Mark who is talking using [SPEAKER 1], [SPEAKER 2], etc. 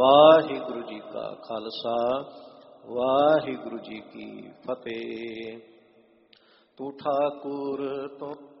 [SPEAKER 1] ਵਾਹਿਗੁਰੂ ਜੀ ਕਾ ਖਾਲਸਾ ਵਾਹਿਗੁਰੂ ਜੀ ਕੀ ਫਤਿਹ। ਤੂੰ ਠਾਕੁਰ ਤੋਂ